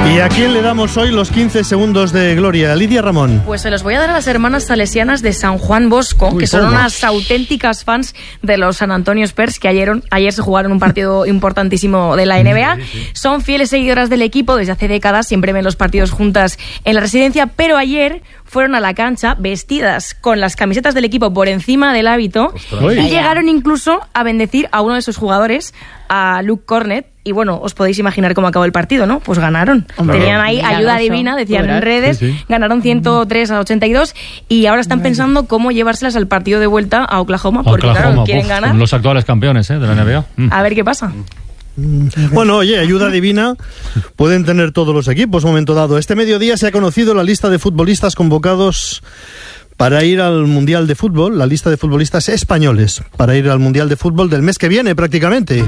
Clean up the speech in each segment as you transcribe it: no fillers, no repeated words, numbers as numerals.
¿Y a quién le damos hoy los 15 segundos de gloria? Lidia Ramón. Pues se los voy a dar a las hermanas salesianas de San Juan Bosco, que son unas auténticas fans de los San Antonio Spurs, que ayer se jugaron un partido importantísimo de la NBA. Son fieles seguidoras del equipo desde hace décadas, siempre ven los partidos juntas en la residencia, pero ayer fueron a la cancha vestidas con las camisetas del equipo por encima del hábito y llegaron incluso a bendecir a uno de sus jugadores, a Luke Cornet. Y bueno, os podéis imaginar cómo acabó el partido, ¿no? Pues ganaron. Tenían ahí ayuda divina, decían en redes, ganaron 103-82 y ahora están pensando cómo llevárselas al partido de vuelta a Oklahoma, porque claro, quieren ganar. Los actuales campeones de la NBA. A ver qué pasa. Bueno, oye, ayuda divina pueden tener todos los equipos un momento dado. Este mediodía se ha conocido la lista de futbolistas convocados para ir al Mundial de Fútbol, la lista de futbolistas españoles, para ir al Mundial de Fútbol del mes que viene prácticamente.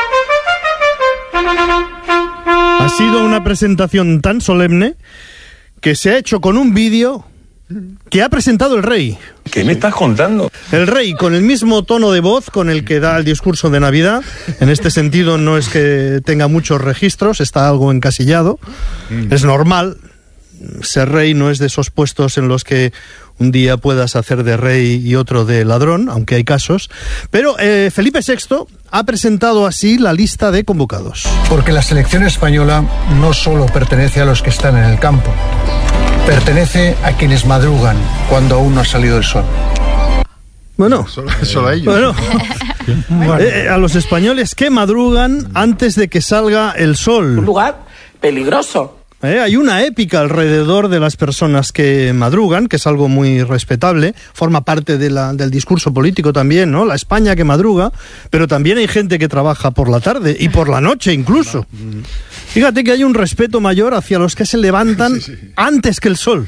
Ha sido una presentación tan solemne que se ha hecho con un vídeo que ha presentado el rey. ¿Qué me estás contando? El rey, con el mismo tono de voz con el que da el discurso de Navidad. En este sentido no es que tenga muchos registros, está algo encasillado. Es normal. Ser rey no es de esos puestos en los que un día puedas hacer de rey y otro de ladrón, aunque hay casos. Pero Felipe VI ha presentado así la lista de convocados. Porque la selección española no solo pertenece a los que están en el campo, pertenece a quienes madrugan cuando aún no ha salido el sol. Bueno, solo a ellos. Bueno, a los españoles que madrugan antes de que salga el sol. Un lugar peligroso. Hay una épica alrededor de las personas que madrugan, que es algo muy respetable, forma parte de del discurso político también, ¿no? La España que madruga, pero también hay gente que trabaja por la tarde y por la noche incluso. Fíjate que hay un respeto mayor hacia los que se levantan antes que el sol.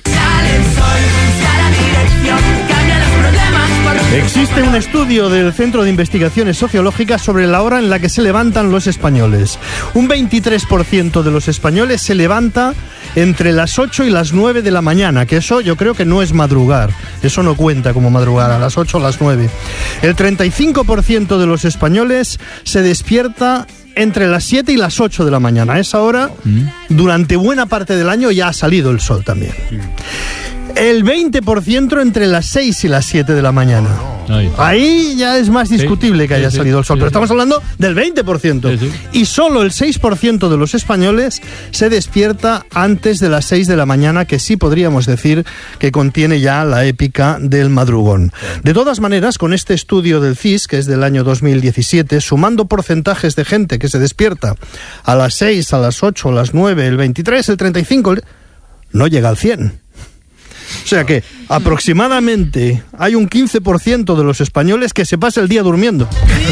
Existe un estudio del Centro de Investigaciones Sociológicas sobre la hora en la que se levantan los españoles. Un 23% de los españoles se levanta entre las 8 y las 9 de la mañana, que eso yo creo que no es madrugar. Eso no cuenta como madrugar, a las 8 o las 9. El 35% de los españoles se despierta entre las 7 y las 8 de la mañana. A esa hora, durante buena parte del año, ya ha salido el sol también. El 20% entre las 6 y las 7 de la mañana. Ahí ya es más discutible que haya salido el sol, pero estamos hablando del 20%. Y solo el 6% de los españoles se despierta antes de las 6 de la mañana, que sí podríamos decir que contiene ya la épica del madrugón. De todas maneras, con este estudio del CIS, que es del año 2017, sumando porcentajes de gente que se despierta a las 6, a las 8, a las 9, el 23, el 35, no llega al 100. O sea que aproximadamente hay un 15% de los españoles que se pasa el día durmiendo.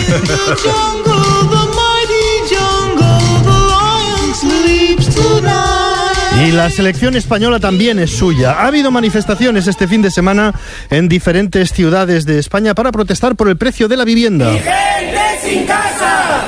Y la selección española también es suya. Ha habido manifestaciones este fin de semana en diferentes ciudades de España para protestar por el precio de la vivienda. ¡Ni gente sin casa!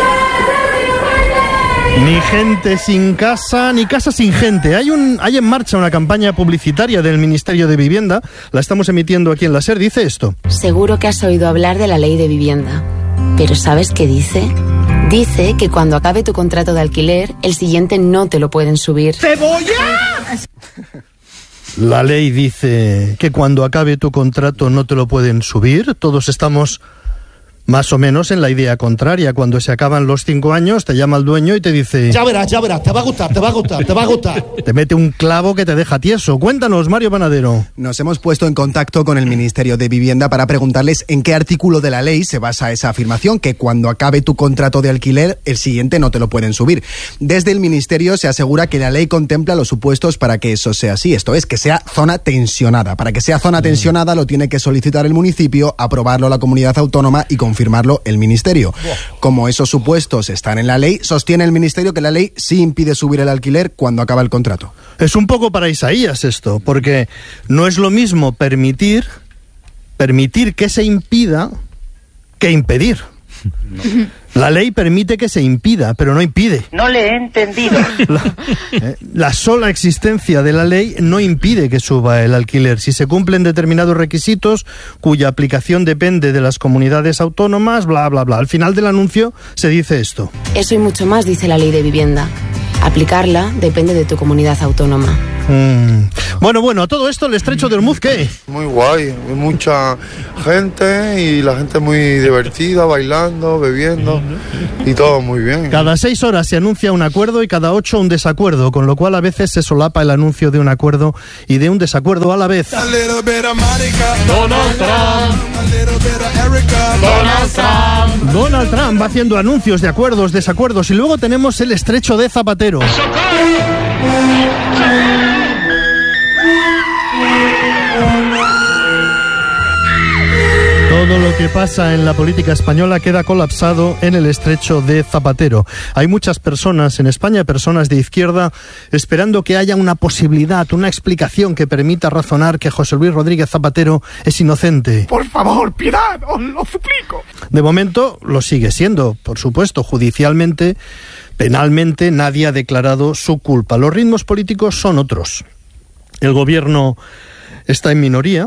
Ni gente sin casa, ni casa sin gente. Hay en marcha una campaña publicitaria del Ministerio de Vivienda. La estamos emitiendo aquí en la SER. Dice esto. Seguro que has oído hablar de la ley de vivienda. ¿Pero sabes qué dice? Dice que cuando acabe tu contrato de alquiler, el siguiente no te lo pueden subir. ¡Cebolla! La ley dice que cuando acabe tu contrato no te lo pueden subir. Todos estamos más o menos en la idea contraria. Cuando se acaban los 5 años, te llama el dueño y te dice... Ya verás, te va a gustar. Te mete un clavo que te deja tieso. Cuéntanos, Mario Panadero. Nos hemos puesto en contacto con el Ministerio de Vivienda para preguntarles en qué artículo de la ley se basa esa afirmación, que cuando acabe tu contrato de alquiler, el siguiente no te lo pueden subir. Desde el Ministerio se asegura que la ley contempla los supuestos para que eso sea así. Esto es, que sea zona tensionada. Para que sea zona tensionada lo tiene que solicitar el municipio, aprobarlo la comunidad autónoma y confirmarlo el Ministerio. Como esos supuestos están en la ley, sostiene el Ministerio que la ley sí impide subir el alquiler cuando acaba el contrato. Es un poco para Isaías esto, porque no es lo mismo permitir que se impida que impedir. No. La ley permite que se impida, pero no impide. No le he entendido. La sola existencia de la ley no impide que suba el alquiler. Si se cumplen determinados requisitos, cuya aplicación depende de las comunidades autónomas, bla, bla, bla. Al final del anuncio se dice esto. Eso y mucho más dice la ley de vivienda. Aplicarla depende de tu comunidad autónoma. Bueno, a todo esto, el Estrecho de Ormuz, ¿qué? Muy guay, hay mucha gente y la gente muy divertida, bailando, bebiendo y todo muy bien. Cada 6 horas se anuncia un acuerdo y cada 8 un desacuerdo, con lo cual a veces se solapa el anuncio de un acuerdo y de un desacuerdo a la vez. Donald Trump va haciendo anuncios de acuerdos, desacuerdos, y luego tenemos el Estrecho de Zapatero. Todo lo que pasa en la política española queda colapsado en el Estrecho de Zapatero. Hay muchas personas en España, personas de izquierda, esperando que haya una posibilidad, una explicación que permita razonar que José Luis Rodríguez Zapatero es inocente. Por favor, piedad, os lo suplico. De momento lo sigue siendo, por supuesto, judicialmente, penalmente, nadie ha declarado su culpa. Los ritmos políticos son otros. El gobierno está en minoría,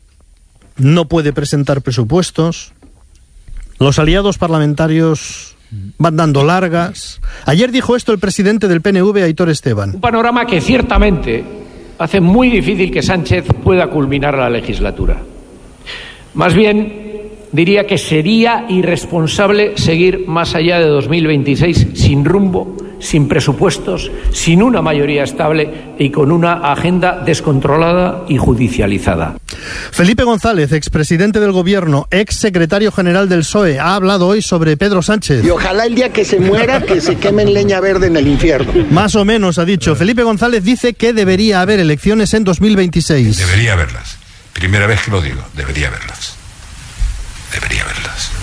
no puede presentar presupuestos, los aliados parlamentarios van dando largas. Ayer dijo esto el presidente del PNV, Aitor Esteban. Un panorama que ciertamente hace muy difícil que Sánchez pueda culminar la legislatura. Más bien, diría que sería irresponsable seguir más allá de 2026 sin rumbo, sin presupuestos, sin una mayoría estable y con una agenda descontrolada y judicializada. Felipe González, expresidente del Gobierno, exsecretario general del PSOE, ha hablado hoy sobre Pedro Sánchez. Y ojalá el día que se muera, que se queme en leña verde en el infierno. Más o menos, ha dicho. Felipe González dice que debería haber elecciones en 2026. Debería haberlas. Primera vez que lo digo, debería haberlas. Debería haberlas.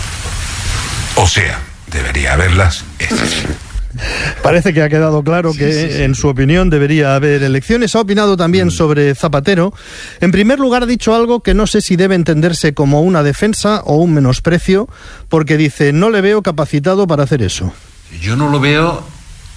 O sea, debería haberlas. Parece que ha quedado claro que, en su opinión, debería haber elecciones. Ha opinado también sobre Zapatero. En primer lugar, ha dicho algo que no sé si debe entenderse como una defensa o un menosprecio, porque dice, no le veo capacitado para hacer eso. Yo no lo veo,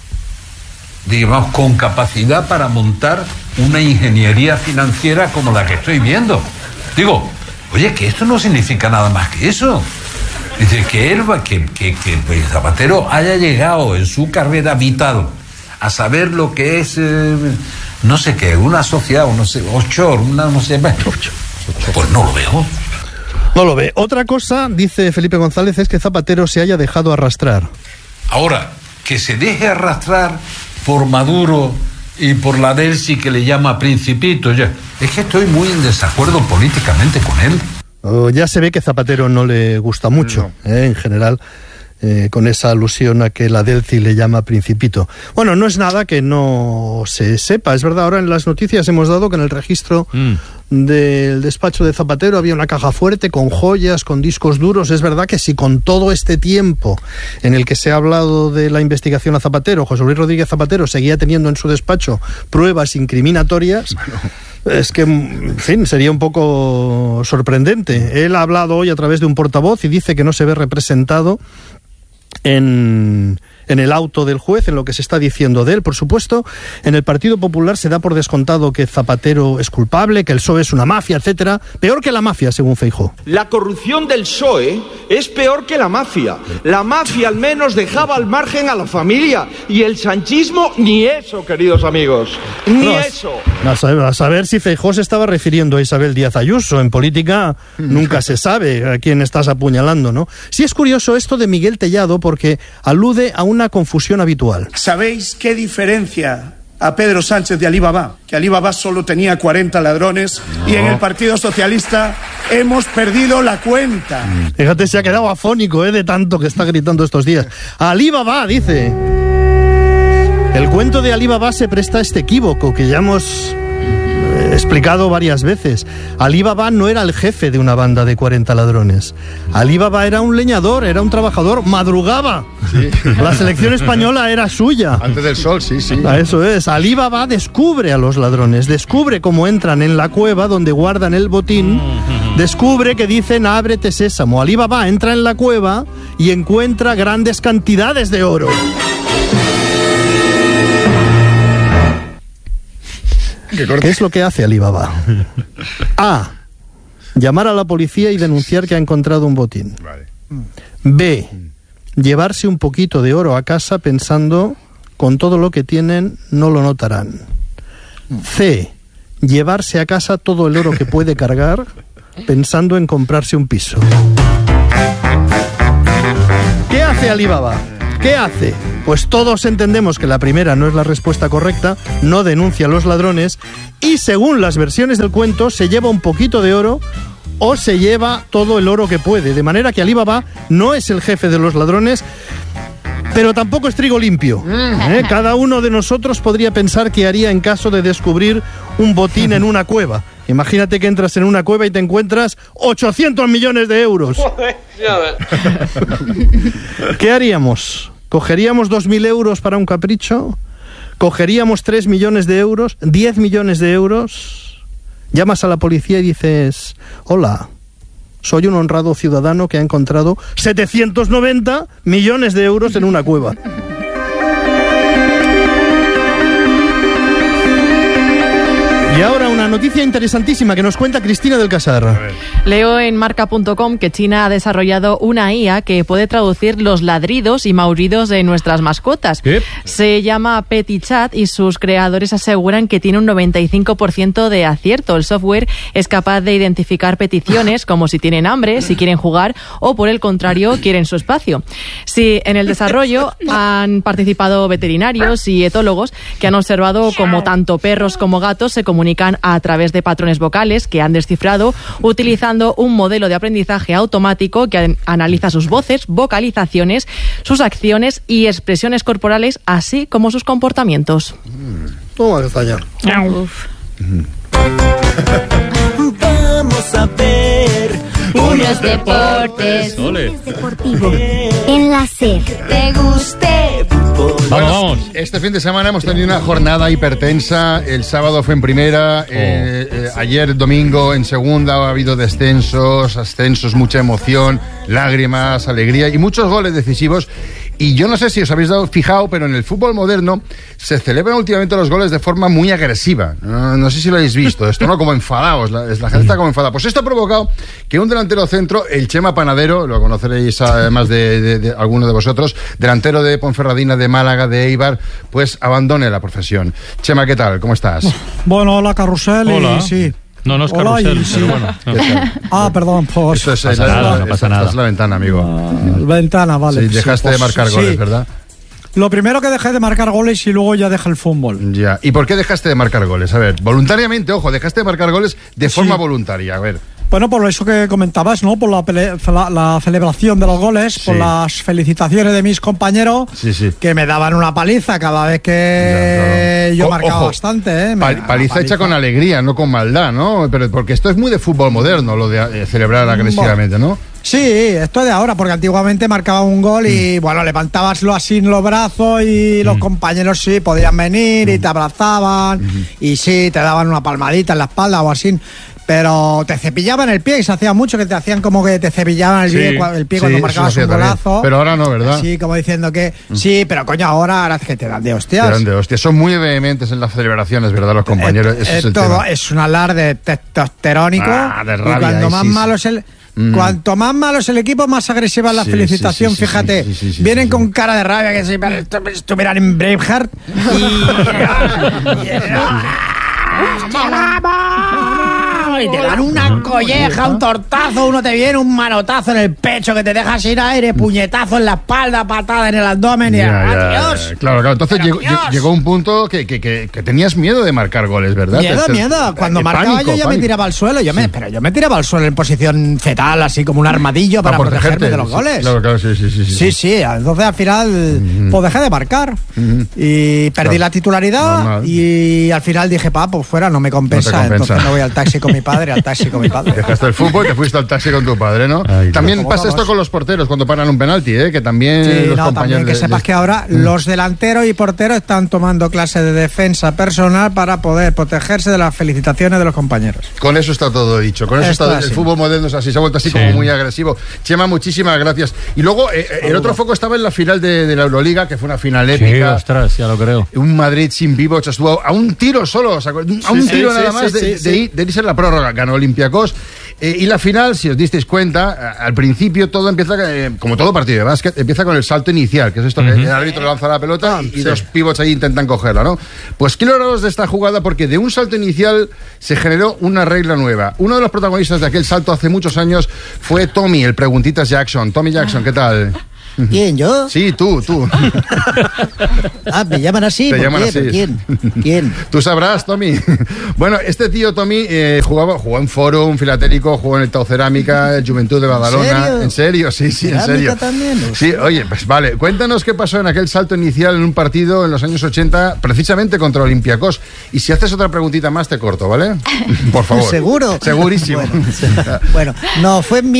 digamos, con capacidad para montar una ingeniería financiera como la que estoy viendo. Digo, oye, que esto no significa nada más que eso. Dice que él pues Zapatero haya llegado en su carrera vital a saber lo que es, no sé qué, una sociedad, no sé, offshore, no sé, pues no lo veo. No lo ve. Otra cosa, dice Felipe González, es que Zapatero se haya dejado arrastrar. Ahora, que se deje arrastrar por Maduro y por la Delcy que le llama Principito, ya. Es que estoy muy en desacuerdo políticamente con él. Ya se ve que Zapatero no le gusta mucho, en general, con esa alusión a que la Delcy le llama Principito. Bueno, no es nada que no se sepa. Es verdad, ahora en las noticias hemos dado que en el registro del despacho de Zapatero había una caja fuerte con joyas, con discos duros. Es verdad que si con todo este tiempo en el que se ha hablado de la investigación a Zapatero, José Luis Rodríguez Zapatero seguía teniendo en su despacho pruebas incriminatorias... Es que, en fin, sería un poco sorprendente. Él ha hablado hoy a través de un portavoz y dice que no se ve representado en el auto del juez, en lo que se está diciendo de él. Por supuesto, en el Partido Popular se da por descontado que Zapatero es culpable, que el PSOE es una mafia, etcétera. Peor que la mafia, según Feijóo. La corrupción del PSOE es peor que la mafia. La mafia al menos dejaba al margen a la familia. Y el sanchismo, ni eso, queridos amigos. Ni eso. A saber si Feijóo se estaba refiriendo a Isabel Díaz Ayuso. En política nunca se sabe a quién estás apuñalando, ¿no? Sí es curioso esto de Miguel Tellado porque alude a una confusión habitual. ¿Sabéis qué diferencia a Pedro Sánchez de Alibaba? Que Alibaba solo tenía 40 ladrones y en el Partido Socialista hemos perdido la cuenta. Fíjate, se ha quedado afónico de tanto que está gritando estos días. Alibaba, dice. El cuento de Alibaba se presta a este equívoco que ya hemos explicado varias veces. Alibaba no era el jefe de una banda de 40 ladrones. Alibaba era un leñador, era un trabajador, madrugaba. Sí. La selección española era suya. Antes del sol, sí. Eso es. Alibaba descubre a los ladrones, descubre cómo entran en la cueva donde guardan el botín, descubre que dicen ábrete sésamo. Alibaba entra en la cueva y encuentra grandes cantidades de oro. ¿Qué es lo que hace Alibaba? A. Llamar a la policía y denunciar que ha encontrado un botín. B. Llevarse un poquito de oro a casa pensando con todo lo que tienen, no lo notarán. C, llevarse a casa todo el oro que puede cargar, pensando en comprarse un piso. ¿Qué hace Alibaba? ¿Qué hace? Pues todos entendemos que la primera no es la respuesta correcta, no denuncia a los ladrones y, según las versiones del cuento, se lleva un poquito de oro o se lleva todo el oro que puede. De manera que Alibaba no es el jefe de los ladrones, pero tampoco es trigo limpio. Cada uno de nosotros podría pensar qué haría en caso de descubrir un botín en una cueva. Imagínate que entras en una cueva y te encuentras 800 millones de euros. ¿Qué haríamos? ¿Cogeríamos 2.000 euros para un capricho? ¿Cogeríamos 3 millones de euros? ¿10 millones de euros? Llamas a la policía y dices: hola, soy un honrado ciudadano que ha encontrado 790 millones de euros en una cueva. Y ahora una noticia interesantísima que nos cuenta Cristina del Casar. Leo en marca.com que China ha desarrollado una IA que puede traducir los ladridos y maullidos de nuestras mascotas. ¿Qué? Se llama PetiChat y sus creadores aseguran que tiene un 95% de acierto. El software es capaz de identificar peticiones como si tienen hambre, si quieren jugar o, por el contrario, quieren su espacio. Sí, en el desarrollo han participado veterinarios y etólogos que han observado cómo tanto perros como gatos se comunican a través de patrones vocales que han descifrado utilizando un modelo de aprendizaje automático que analiza sus voces, vocalizaciones, sus acciones y expresiones corporales, así como sus comportamientos. Toma castaña. Vamos a ver unos deportes. Deportivo en la SER. Te guste. Vamos. Este fin de semana hemos tenido una jornada hipertensa. El sábado fue en primera, ayer domingo en segunda. Ha habido descensos, ascensos, mucha emoción, lágrimas, alegría y muchos goles decisivos. Y yo no sé si os habéis fijado, pero en el fútbol moderno se celebran últimamente los goles de forma muy agresiva. No sé si lo habéis visto, esto no, como enfadados, la gente está como enfadada. Pues esto ha provocado que un delantero centro, el Chema Panadero, lo conoceréis además de alguno de vosotros, delantero de Ponferradina, de Málaga, de Eibar, pues abandone la profesión. Chema, ¿qué tal? ¿Cómo estás? Bueno, hola Carrusel. Hola. Y sí. No es carrusel, pero bueno. Ah, perdón, pues. Esto es, no pasa nada, no pasa nada. Esta es la ventana, amigo. Ventana, vale. Sí, dejaste de marcar goles, ¿verdad? Lo primero que dejé de marcar goles y luego ya dejé el fútbol. Ya. ¿Y por qué dejaste de marcar goles? A ver, voluntariamente, ojo, dejaste de marcar goles de forma voluntaria, a ver. Bueno, por eso que comentabas, ¿no? Por la celebración de los goles, por las felicitaciones de mis compañeros, que me daban una paliza cada vez que yo marcaba bastante, ¿eh? Paliza hecha con alegría, no con maldad, ¿no? Pero porque esto es muy de fútbol moderno, lo de celebrar agresivamente, ¿no? Sí, esto es de ahora, porque antiguamente marcaba un gol y, bueno, levantabas así los brazos y los compañeros sí podían venir y te abrazaban y sí, te daban una palmadita en la espalda o así. Pero te cepillaban el pie y se hacía mucho que te hacían como que te cepillaban el pie cuando marcabas un golazo. También. Pero ahora no, ¿verdad? Sí, como diciendo que sí, pero coño, ahora es que te dan de hostias. Te dan de hostias. Son muy vehementes en las celebraciones, ¿verdad? Los compañeros. Ese es el todo tema. Es un alarde testosterónico. De rabia, y cuando más malo es cuanto más malo es el equipo, más agresiva es la felicitación. Fíjate, vienen con cara de rabia que si estuvieran en Braveheart y te dan una colleja, un tortazo, uno te viene un manotazo en el pecho que te deja sin aire, puñetazo en la espalda, patada en el abdomen y adiós. Claro, entonces llegó un punto que tenías miedo de marcar goles, ¿verdad? Miedo. Cuando marcaba yo ya me tiraba al suelo, pero yo me tiraba al suelo en posición fetal, así como un armadillo para protegerme de los goles. Claro, sí. Entonces al final pues dejé de marcar y perdí la titularidad y al final dije, pues fuera, no me compensa. Entonces me voy al taxi con mi padre. Dejaste el fútbol y te fuiste al taxi con tu padre, ¿no? También pasa esto con los porteros cuando paran un penalti, que también los compañeros... También que sepas que ahora los delanteros y porteros están tomando clases de defensa personal para poder protegerse de las felicitaciones de los compañeros. Con eso está todo dicho. Con eso está, el fútbol moderno es así, se ha vuelto así como muy agresivo. Chema, muchísimas gracias. Y luego el otro foco estaba en la final de la Euroliga, que fue una final épica. Sí, ostras, ya lo creo. Un Madrid sin Vivoch estuvo a un tiro solo, a un tiro nada más de irse en la prórroga. Ganó Olympiacos. Y la final, si os disteis cuenta, al principio todo empieza, como todo partido de básquet, empieza con el salto inicial, que es esto que el árbitro lanza la pelota y dos pivots ahí intentan cogerla, ¿no? Pues quiero hablaros de esta jugada porque de un salto inicial se generó una regla nueva. Uno de los protagonistas de aquel salto hace muchos años fue Tommy, el Preguntitas Jackson. Tommy Jackson, ¿qué tal? ¿Quién, yo? Sí, tú. ¿Me llaman así? Te llaman así. ¿Quién? Tú sabrás, Tommy. Bueno, este tío Tommy jugó en Foro, un filatélico, jugó en el Tau Cerámica, Juventud de Badalona. ¿En serio? Sí, en serio. También, sí, oye, pues vale, cuéntanos qué pasó en aquel salto inicial en un partido en los años 80, precisamente contra Olympiacos. Y si haces otra preguntita más, te corto, ¿vale? Por favor. ¿Seguro? Segurísimo. Bueno, no, fue en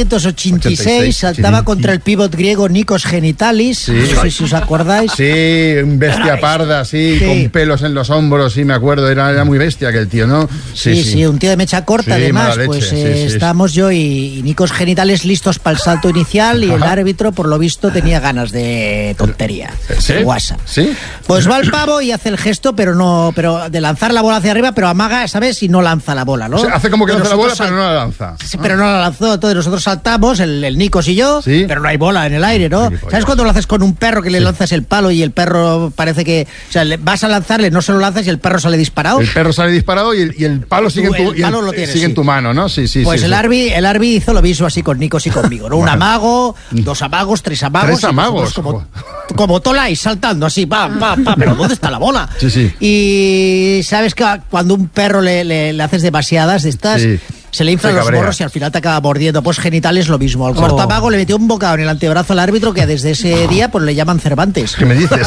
1986, saltaba contra el pívot griego Nikos Genitalis, no sé si os acordáis. Sí, un bestia parda, con pelos en los hombros, sí, me acuerdo, era muy bestia aquel tío, ¿no? Sí, un tío de mecha corta, además, pues estábamos yo y Nikos Genitalis listos para el salto inicial y el árbitro, por lo visto, tenía ganas de tontería, guasa. ¿Sí? Pues va el pavo y hace el gesto, pero de lanzar la bola hacia arriba, pero amaga, ¿sabes? Y no lanza la bola, ¿no? O sea, hace como que lanza la bola, pero no la lanza. Sí, pero no la lanzó, entonces nosotros saltamos, el Nikos y yo, pero no hay bola en el aire, ¿no? ¿Sabes cuando lo haces con un perro que le lanzas el palo y el perro parece que... O sea, vas a lanzarle, no se lo lanzas y el perro sale disparado? El perro sale disparado y el palo sigue en tu mano, ¿no? Sí. Pues el Arbi hizo lo mismo así con Nikos y conmigo, ¿no? Un amago, dos amagos, tres amagos. Tres amagos. Como Tolai, saltando así, pero ¿dónde está la bola? Sí. Y sabes que cuando un perro le haces demasiadas de estas... Se le inflan los morros y al final te acaba mordiendo. Pues Genitales lo mismo. Al cortamago le metió un bocado en el antebrazo al árbitro que desde ese día pues le llaman Cervantes. ¿Qué me dices?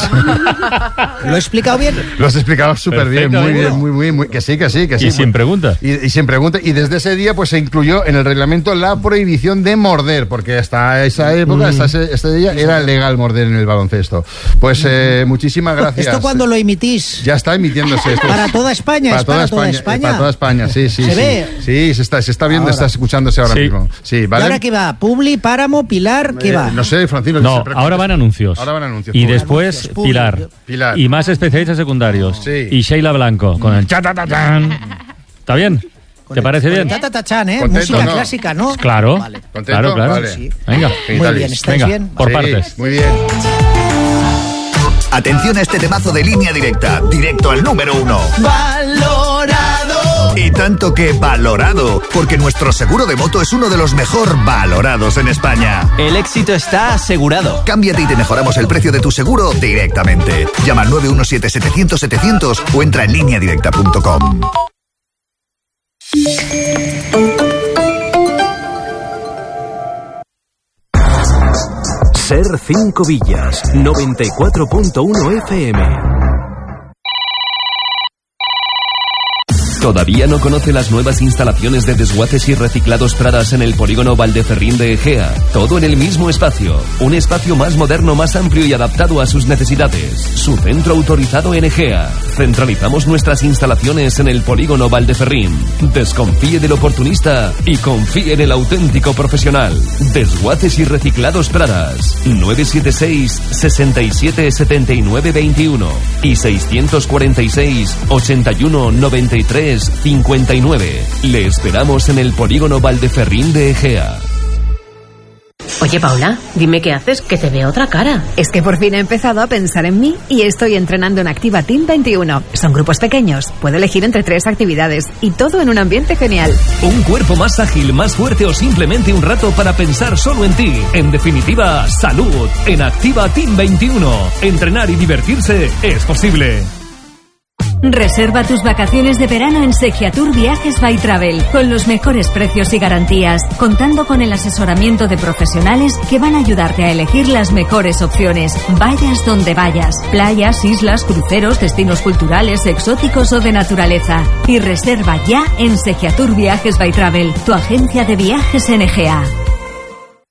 ¿Lo he explicado bien? Lo has explicado súper bien, muy. Que sí. Y sin pregunta. Y sin pregunta. Y desde ese día pues se incluyó en el reglamento la prohibición de morder, porque hasta esa época, hasta este día, era legal morder en el baloncesto. Pues muchísimas gracias. ¿Esto cuándo lo emitís? Ya está emitiéndose esto. ¿Para toda España? Para toda España, sí. ¿Se ve? Sí, se está viendo, está escuchándose ahora mismo. Sí, ¿vale? ¿Y ahora qué va? ¿Publi, Páramo, Pilar? ¿Qué va? No sé, Francino. No, ahora van anuncios. Y después Pilar. Y más especialistas secundarios. Sí. Y Sheila Blanco con el cha-ta-ta-chan. ¿Está bien? ¿Te parece bien? Cha-ta-ta-chan, Contento, música clásica, ¿no? Claro. Vale. ¿Contento? Claro. Vale. Sí. Venga. Muy bien, ¿estáis bien? Por partes. Muy bien. Atención a este temazo de Línea Directa, directo al número 1. ¡Valorado! Y tanto que valorado, porque nuestro seguro de moto es uno de los mejor valorados en España. El éxito está asegurado. Cámbiate y te mejoramos el precio de tu seguro directamente. Llama al 917-700-700 o entra en lineadirecta.com. Ser 5 Villas, 94.1 FM. ¿Todavía no conoce las nuevas instalaciones de desguaces y reciclados Pradas en el polígono Valdeferrín de Egea? Todo en el mismo espacio. Un espacio más moderno, más amplio y adaptado a sus necesidades. Su centro autorizado en Egea. Centralizamos nuestras instalaciones en el polígono Valdeferrín. Desconfíe del oportunista y confíe en el auténtico profesional. Desguaces y reciclados Pradas. 976 67 79 21 y 646 81 93 59. Le esperamos en el polígono Valdeferrín de Egea. Oye, Paula, dime qué haces, que te veo otra cara. Es que por fin he empezado a pensar en mí y estoy entrenando en Activa Team 21. Son grupos pequeños, puedo elegir entre 3 actividades y todo en un ambiente genial. Un cuerpo más ágil, más fuerte o simplemente un rato para pensar solo en ti. En definitiva, salud. En Activa Team 21. Entrenar y divertirse es posible. Reserva tus vacaciones de verano en Segiatur Viajes by Travel, con los mejores precios y garantías, contando con el asesoramiento de profesionales que van a ayudarte a elegir las mejores opciones, vayas donde vayas, playas, islas, cruceros, destinos culturales, exóticos o de naturaleza. Y reserva ya en Segiatur Viajes by Travel, tu agencia de viajes en Egea.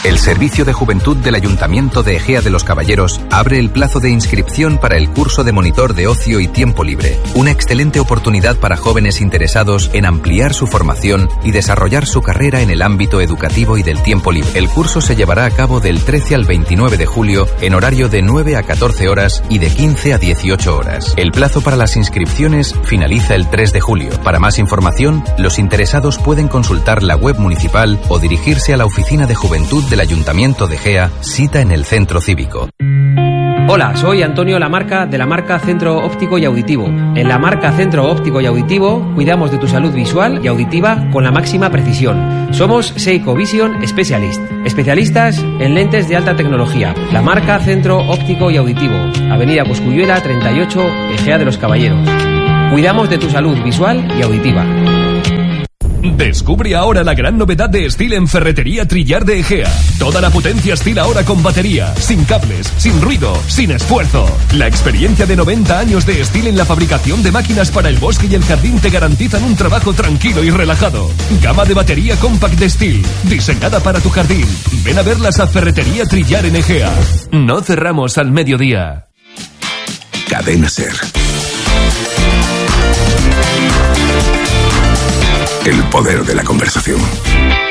El Servicio de Juventud del Ayuntamiento de Ejea de los Caballeros abre el plazo de inscripción para el curso de monitor de ocio y tiempo libre. Una excelente oportunidad para jóvenes interesados en ampliar su formación y desarrollar su carrera en el ámbito educativo y del tiempo libre. El curso se llevará a cabo del 13 al 29 de julio en horario de 9 a 14 horas y de 15 a 18 horas. El plazo para las inscripciones finaliza el 3 de julio. Para más información, los interesados pueden consultar la web municipal o dirigirse a la Oficina de Juventud del Ayuntamiento de Ejea, cita en el Centro Cívico. Hola, soy Antonio Lamarca de la marca Centro Óptico y Auditivo. En la marca Centro Óptico y Auditivo cuidamos de tu salud visual y auditiva con la máxima precisión. Somos Seiko Vision Specialist, especialistas en lentes de alta tecnología. La marca Centro Óptico y Auditivo, Avenida Cosculluela 38, Ejea de los Caballeros. Cuidamos de tu salud visual y auditiva. Descubre ahora la gran novedad de Stihl en Ferretería Trillar de Ejea. Toda la potencia Stihl ahora con batería, sin cables, sin ruido, sin esfuerzo. La experiencia de 90 años de Stihl en la fabricación de máquinas para el bosque y el jardín te garantizan un trabajo tranquilo y relajado. Gama de batería compact de Stihl, diseñada para tu jardín. Ven a verlas a Ferretería Trillar en Ejea. No cerramos al mediodía. Cadena Ser. El poder de la conversación.